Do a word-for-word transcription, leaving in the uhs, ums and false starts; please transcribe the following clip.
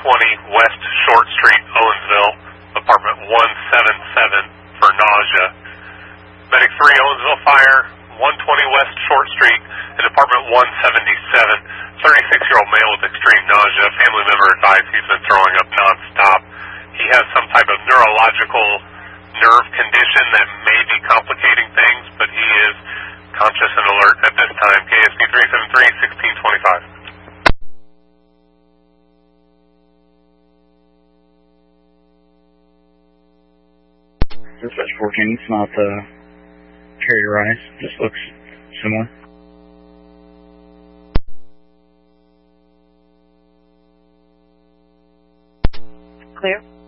twenty West Short Street, Owensville, apartment one seventy-seven for nausea. Medic three, Owensville Fire, one twenty West Short Street, in apartment one seventy-seven. thirty-six-year-old male with extreme nausea. Family member advised he's been throwing up nonstop. He has some type of neurological nerve condition that may be complicating things, but he is conscious and alert at this time. K S P three seven three, sixteen twenty-five. Dispatch fourteen, it's not uh, carrier rise. This looks similar. Clear.